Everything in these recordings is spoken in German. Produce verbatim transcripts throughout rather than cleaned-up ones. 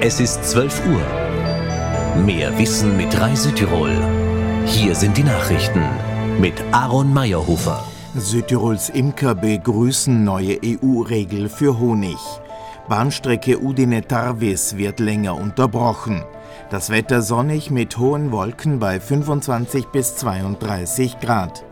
Es ist zwölf Uhr. Mehr Wissen mit Rai Südtirol. Hier sind die Nachrichten mit Aaron Meyerhofer. Südtirols Imker begrüßen neue E U-Regel für Honig. Bahnstrecke Udine-Tarvis wird länger unterbrochen. Das Wetter sonnig mit hohen Wolken bei fünfundzwanzig bis zweiunddreißig Grad.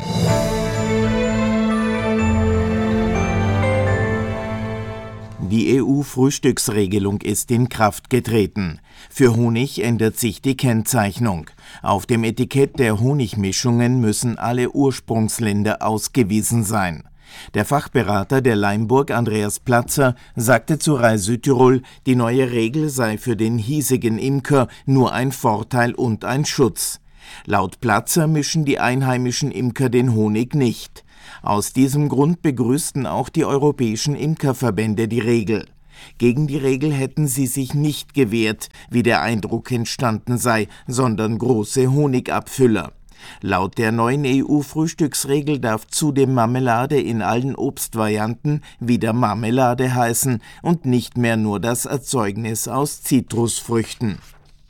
Die E U-Frühstücksregelung ist in Kraft getreten. Für Honig ändert sich die Kennzeichnung. Auf dem Etikett der Honigmischungen müssen alle Ursprungsländer ausgewiesen sein. Der Fachberater der Leimburg, Andreas Platzer, sagte zu Rai Südtirol, die neue Regel sei für den hiesigen Imker nur ein Vorteil und ein Schutz. Laut Platzer mischen die einheimischen Imker den Honig nicht. Aus diesem Grund begrüßten auch die europäischen Imkerverbände die Regel. Gegen die Regel hätten sie sich nicht gewehrt, wie der Eindruck entstanden sei, sondern große Honigabfüller. Laut der neuen E U-Frühstücksregel darf zudem Marmelade in allen Obstvarianten wieder Marmelade heißen und nicht mehr nur das Erzeugnis aus Zitrusfrüchten.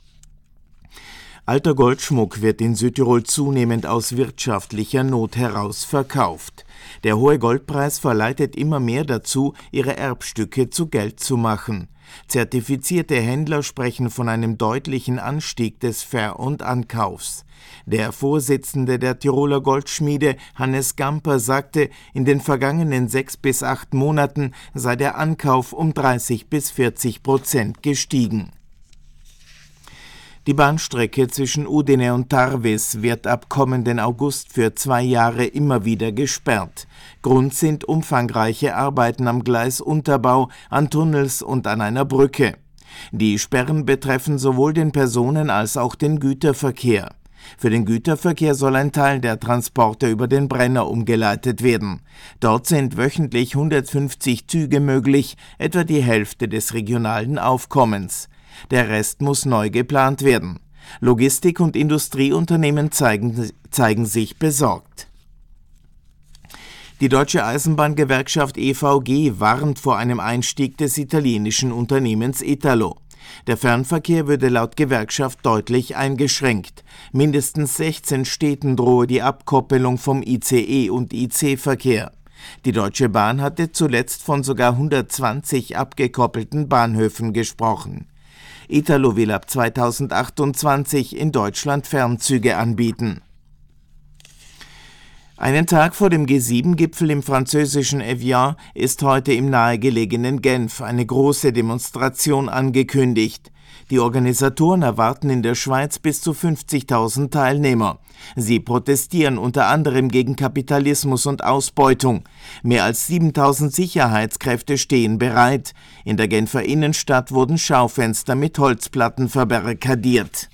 Alter Goldschmuck wird in Südtirol zunehmend aus wirtschaftlicher Not heraus verkauft. Der hohe Goldpreis verleitet immer mehr dazu, ihre Erbstücke zu Geld zu machen. Zertifizierte Händler sprechen von einem deutlichen Anstieg des Ver- und Ankaufs. Der Vorsitzende der Tiroler Goldschmiede, Hannes Gamper, sagte, in den vergangenen sechs bis acht Monaten sei der Ankauf um dreißig bis vierzig Prozent gestiegen. Die Bahnstrecke zwischen Udine und Tarvis wird ab kommenden August für zwei Jahre immer wieder gesperrt. Grund sind umfangreiche Arbeiten am Gleisunterbau, an Tunnels und an einer Brücke. Die Sperren betreffen sowohl den Personen- als auch den Güterverkehr. Für den Güterverkehr soll ein Teil der Transporte über den Brenner umgeleitet werden. Dort sind wöchentlich hundertfünfzig Züge möglich, etwa die Hälfte des regionalen Aufkommens. Der Rest muss neu geplant werden. Logistik- und Industrieunternehmen zeigen, zeigen sich besorgt. Die Deutsche Eisenbahngewerkschaft E V G warnt vor einem Einstieg des italienischen Unternehmens Italo. Der Fernverkehr würde laut Gewerkschaft deutlich eingeschränkt. Mindestens sechzehn Städten drohe die Abkoppelung vom I C E- und I C-Verkehr. Die Deutsche Bahn hatte zuletzt von sogar hundertzwanzig abgekoppelten Bahnhöfen gesprochen. Italo will ab zweitausendachtundzwanzig in Deutschland Fernzüge anbieten. Einen Tag vor dem G sieben Gipfel im französischen Evian ist heute im nahegelegenen Genf eine große Demonstration angekündigt. Die Organisatoren erwarten in der Schweiz bis zu fünfzigtausend Teilnehmer. Sie protestieren unter anderem gegen Kapitalismus und Ausbeutung. Mehr als siebentausend Sicherheitskräfte stehen bereit. In der Genfer Innenstadt wurden Schaufenster mit Holzplatten verbarrikadiert.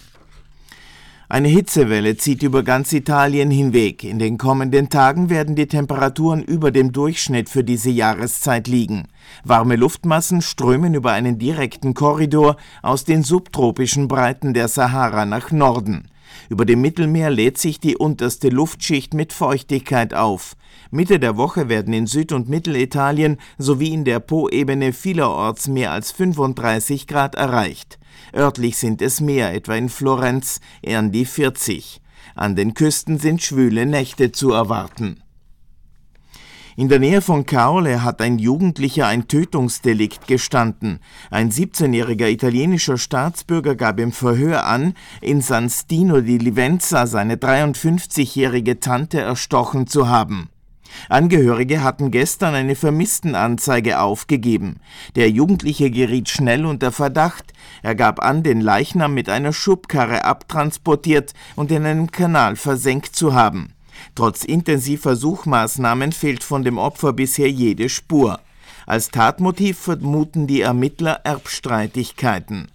Eine Hitzewelle zieht über ganz Italien hinweg. In den kommenden Tagen werden die Temperaturen über dem Durchschnitt für diese Jahreszeit liegen. Warme Luftmassen strömen über einen direkten Korridor aus den subtropischen Breiten der Sahara nach Norden. Über dem Mittelmeer lädt sich die unterste Luftschicht mit Feuchtigkeit auf. Mitte der Woche werden in Süd- und Mittelitalien sowie in der Po-Ebene vielerorts mehr als fünfunddreißig Grad erreicht. Örtlich sind es mehr, etwa in Florenz, an die vierzig. An den Küsten sind schwüle Nächte zu erwarten. In der Nähe von Caorle hat ein Jugendlicher ein Tötungsdelikt gestanden. Ein siebzehnjähriger italienischer Staatsbürger gab im Verhör an, in San Stino di Livenza seine dreiundfünfzigjährige Tante erstochen zu haben. Angehörige hatten gestern eine Vermisstenanzeige aufgegeben. Der Jugendliche geriet schnell unter Verdacht. Er gab an, den Leichnam mit einer Schubkarre abtransportiert und in einem Kanal versenkt zu haben. Trotz intensiver Suchmaßnahmen fehlt von dem Opfer bisher jede Spur. Als Tatmotiv vermuten die Ermittler Erbstreitigkeiten.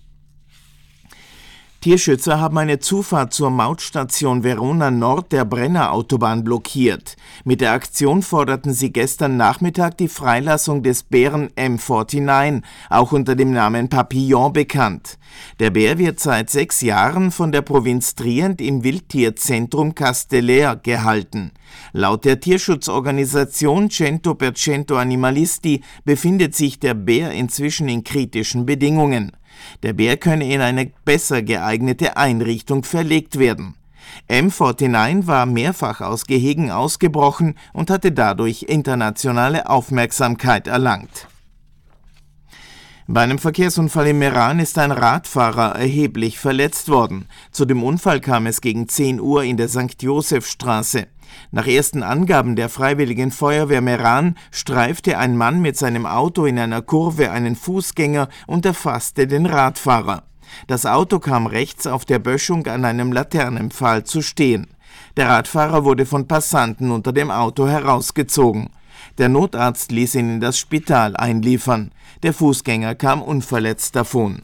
Tierschützer haben eine Zufahrt zur Mautstation Verona Nord der Brenner-Autobahn blockiert. Mit der Aktion forderten sie gestern Nachmittag die Freilassung des Bären M neunundvierzig, auch unter dem Namen Papillon bekannt. Der Bär wird seit sechs Jahren von der Provinz Trient im Wildtierzentrum Casteller gehalten. Laut der Tierschutzorganisation Cento per Cento Animalisti befindet sich der Bär inzwischen in kritischen Bedingungen. Der Bär könne in eine besser geeignete Einrichtung verlegt werden. M neunundvierzig war mehrfach aus Gehegen ausgebrochen und hatte dadurch internationale Aufmerksamkeit erlangt. Bei einem Verkehrsunfall im Meran ist ein Radfahrer erheblich verletzt worden. Zu dem Unfall kam es gegen zehn Uhr in der Sankt Josef-Straße. Nach ersten Angaben der Freiwilligen Feuerwehr Meran streifte ein Mann mit seinem Auto in einer Kurve einen Fußgänger und erfasste den Radfahrer. Das Auto kam rechts auf der Böschung an einem Laternenpfahl zu stehen. Der Radfahrer wurde von Passanten unter dem Auto herausgezogen. Der Notarzt ließ ihn in das Spital einliefern. Der Fußgänger kam unverletzt davon.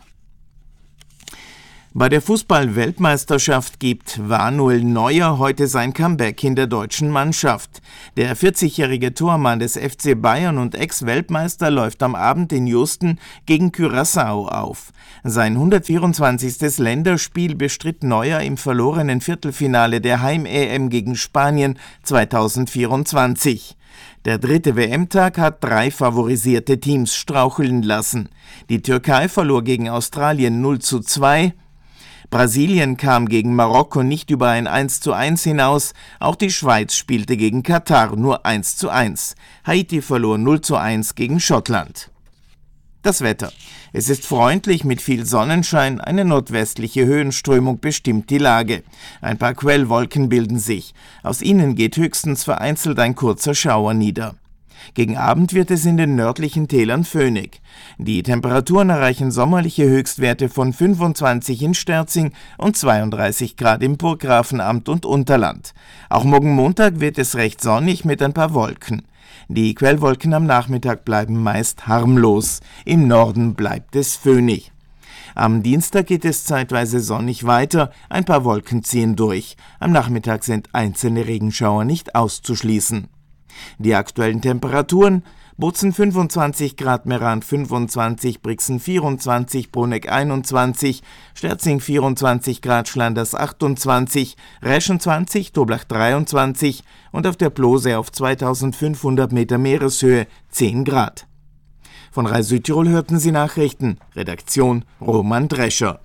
Bei der Fußball-Weltmeisterschaft gibt Manuel Neuer heute sein Comeback in der deutschen Mannschaft. Der vierzigjährige Tormann des F C Bayern und Ex-Weltmeister läuft am Abend in Houston gegen Curaçao auf. Sein hundertvierundzwanzigstes Länderspiel bestritt Neuer im verlorenen Viertelfinale der Heim-E M gegen Spanien zweitausendvierundzwanzig. Der dritte W M-Tag hat drei favorisierte Teams straucheln lassen. Die Türkei verlor gegen Australien null zu zwei. Brasilien kam gegen Marokko nicht über ein eins zu eins hinaus, auch die Schweiz spielte gegen Katar nur eins zu eins. Haiti verlor null zu eins gegen Schottland. Das Wetter. Es ist freundlich mit viel Sonnenschein, eine nordwestliche Höhenströmung bestimmt die Lage. Ein paar Quellwolken bilden sich. Aus ihnen geht höchstens vereinzelt ein kurzer Schauer nieder. Gegen Abend wird es in den nördlichen Tälern föhnig. Die Temperaturen erreichen sommerliche Höchstwerte von fünfundzwanzig in Sterzing und zweiunddreißig Grad im Burggrafenamt und Unterland. Auch morgen Montag wird es recht sonnig mit ein paar Wolken. Die Quellwolken am Nachmittag bleiben meist harmlos. Im Norden bleibt es föhnig. Am Dienstag geht es zeitweise sonnig weiter, ein paar Wolken ziehen durch. Am Nachmittag sind einzelne Regenschauer nicht auszuschließen. Die aktuellen Temperaturen: Bozen fünfundzwanzig Grad, Meran fünfundzwanzig, Brixen vierundzwanzig, Bruneck einundzwanzig, Sterzing vierundzwanzig Grad, Schlanders achtundzwanzig, Reschen zwanzig, Toblach dreiundzwanzig und auf der Plose auf zweitausendfünfhundert Meter Meereshöhe zehn Grad. Von Rai Südtirol hörten Sie Nachrichten. Redaktion Roman Drescher.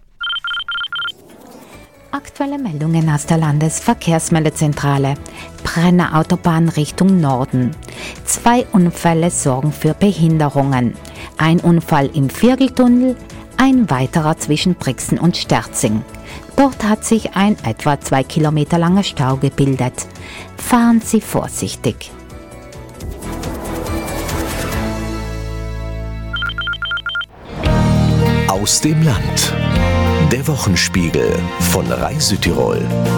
Aktuelle Meldungen aus der Landesverkehrsmeldezentrale. Brenner Autobahn Richtung Norden. Zwei Unfälle sorgen für Behinderungen. Ein Unfall im Viergeltunnel, ein weiterer zwischen Brixen und Sterzing. Dort hat sich ein etwa zwei Kilometer langer Stau gebildet. Fahren Sie vorsichtig. Aus dem Land. Der Wochenspiegel von Rai Südtirol.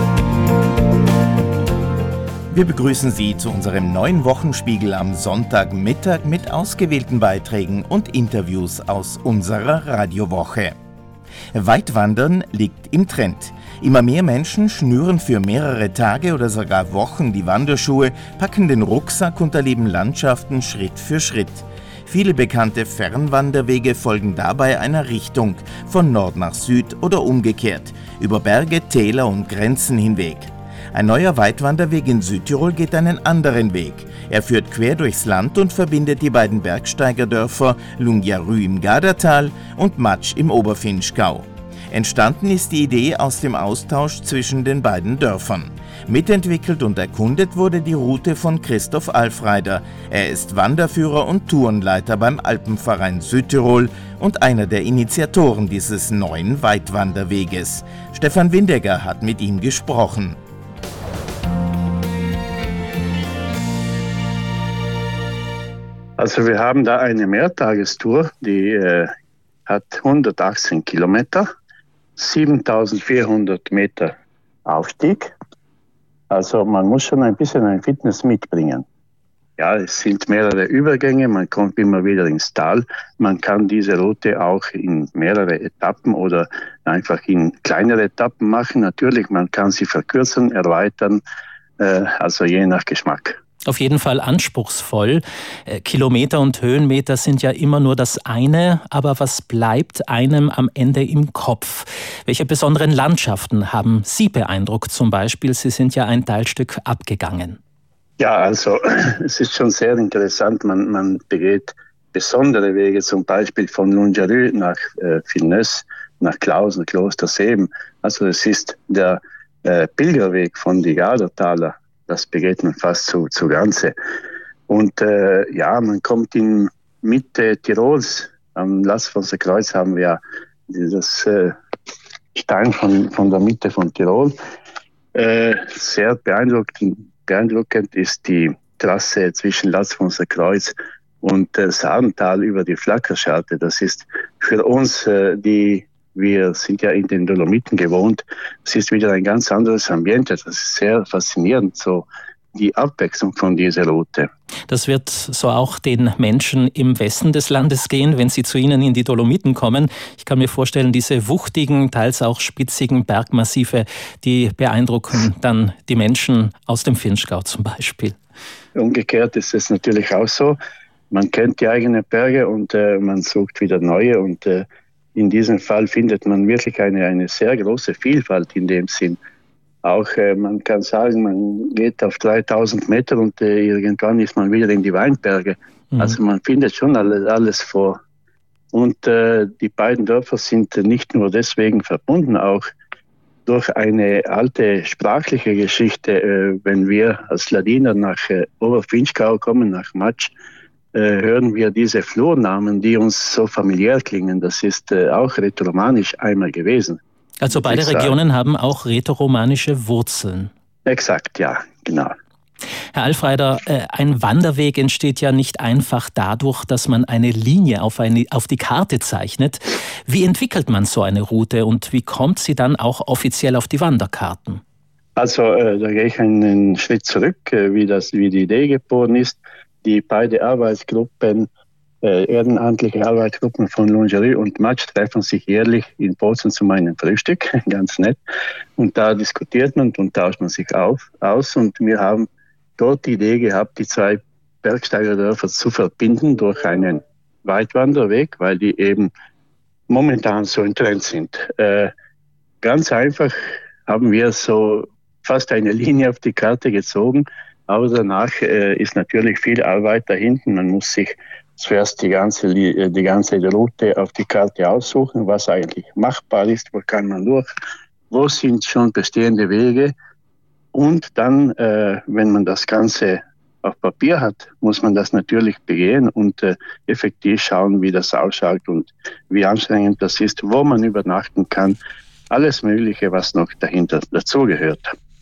Wir begrüßen Sie zu unserem neuen Wochenspiegel am Sonntagmittag mit ausgewählten Beiträgen und Interviews aus unserer Radiowoche. Weitwandern liegt im Trend. Immer mehr Menschen schnüren für mehrere Tage oder sogar Wochen die Wanderschuhe, packen den Rucksack und erleben Landschaften Schritt für Schritt. Viele bekannte Fernwanderwege folgen dabei einer Richtung, von Nord nach Süd oder umgekehrt, über Berge, Täler und Grenzen hinweg. Ein neuer Weitwanderweg in Südtirol geht einen anderen Weg. Er führt quer durchs Land und verbindet die beiden Bergsteigerdörfer Lungjarü im Gardatal und Matsch im Oberfinchgau. Entstanden ist die Idee aus dem Austausch zwischen den beiden Dörfern. Mitentwickelt und erkundet wurde die Route von Christoph Alfreider. Er ist Wanderführer und Tourenleiter beim Alpenverein Südtirol und einer der Initiatoren dieses neuen Weitwanderweges. Stefan Windegger hat mit ihm gesprochen. Also wir haben da eine Mehrtagestour, die äh, hat hundertachtzehn Kilometer, siebentausendvierhundert Meter Aufstieg. Also man muss schon ein bisschen ein Fitness mitbringen. Ja, es sind mehrere Übergänge, man kommt immer wieder ins Tal. Man kann diese Route auch in mehrere Etappen oder einfach in kleinere Etappen machen. Natürlich, man kann sie verkürzen, erweitern, äh, also je nach Geschmack. Auf jeden Fall anspruchsvoll. Kilometer und Höhenmeter sind ja immer nur das eine, aber was bleibt einem am Ende im Kopf? Welche besonderen Landschaften haben Sie beeindruckt zum Beispiel? Sie sind ja ein Teilstück abgegangen. Ja, also es ist schon sehr interessant. Man, man begeht besondere Wege, zum Beispiel von Lungerü nach äh, Villeneuve, nach Klausen, Kloster Seeben. Also es ist der äh, Pilgerweg von die Gadertaler, das begeht man fast zu, zu Ganze. Und äh, ja, man kommt in Mitte Tirols, am Lasswasser Kreuz haben wir dieses äh, Stein von, von der Mitte von Tirol. Äh, sehr beeindruckend, beeindruckend ist die Trasse zwischen Lasswasser Kreuz und äh, Sarntal über die Flackerscharte. Das ist für uns, äh, die wir sind ja in den Dolomiten gewohnt, es ist wieder ein ganz anderes Ambiente. Das ist sehr faszinierend, so die Abwechslung von dieser Route. Das wird so auch den Menschen im Westen des Landes gehen, wenn sie zu Ihnen in die Dolomiten kommen. Ich kann mir vorstellen, diese wuchtigen, teils auch spitzigen Bergmassive, die beeindrucken dann die Menschen aus dem Vinschgau zum Beispiel. Umgekehrt ist es natürlich auch so. Man kennt die eigenen Berge und äh, man sucht wieder neue. Und äh, in diesem Fall findet man wirklich eine, eine sehr große Vielfalt in dem Sinn. Auch äh, man kann sagen, man geht auf dreitausend Meter und äh, irgendwann ist man wieder in die Weinberge. Mhm. Also man findet schon alles, alles vor. Und äh, die beiden Dörfer sind nicht nur deswegen verbunden, auch durch eine alte sprachliche Geschichte. Äh, wenn wir als Ladiner nach äh, Obervinschgau kommen, nach Matsch, äh, hören wir diese Flurnamen, die uns so familiär klingen. Das ist äh, auch rätoromanisch einmal gewesen. Also beide Regionen haben auch rätoromanische Wurzeln. Exakt, ja, genau. Herr Alfreider, ein Wanderweg entsteht ja nicht einfach dadurch, dass man eine Linie auf, eine, auf die Karte zeichnet. Wie entwickelt man so eine Route und wie kommt sie dann auch offiziell auf die Wanderkarten? Also äh, da gehe ich einen Schritt zurück, äh, wie, das, wie die Idee geboren ist. Die beiden Arbeitsgruppen, äh, ehrenamtliche Arbeitsgruppen von Lungerü und Matsch treffen sich jährlich in Bozen zu meinem Frühstück, ganz nett. Und da diskutiert man und tauscht man sich auf, aus. Und wir haben dort die Idee gehabt, die zwei Bergsteigerdörfer zu verbinden durch einen Weitwanderweg, weil die eben momentan so im Trend sind. Äh, ganz einfach haben wir so fast eine Linie auf die Karte gezogen, aber danach äh, ist natürlich viel Arbeit dahinten. Man muss sich zuerst die ganze, die ganze Route auf die Karte aussuchen, was eigentlich machbar ist, wo kann man durch, wo sind schon bestehende Wege. Und dann, äh, wenn man das Ganze auf Papier hat, muss man das natürlich begehen und äh, effektiv schauen, wie das ausschaut und wie anstrengend das ist, wo man übernachten kann. Alles Mögliche, was noch dahinter dazugehört.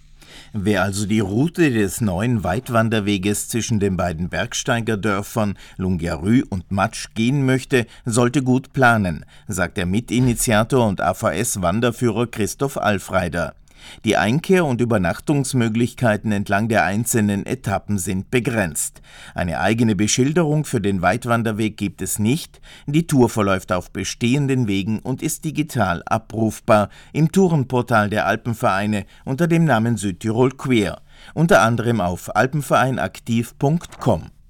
Wer also die Route des neuen Weitwanderweges zwischen den beiden Bergsteigerdörfern Lungerü und Matsch gehen möchte, sollte gut planen, sagt der Mitinitiator und A V S-Wanderführer Christoph Alfreider. Die Einkehr- und Übernachtungsmöglichkeiten entlang der einzelnen Etappen sind begrenzt. Eine eigene Beschilderung für den Weitwanderweg gibt es nicht. Die Tour verläuft auf bestehenden Wegen und ist digital abrufbar im Tourenportal der Alpenvereine unter dem Namen Südtirol Quer, unter anderem auf alpenvereinaktiv punkt com.